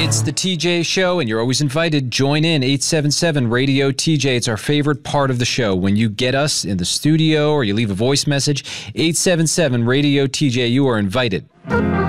It's the TJ Show, and you're always invited. Join in 877 Radio TJ. It's our favorite part of the show. When you get us in the studio or you leave a voice message, 877 Radio TJ, you are invited.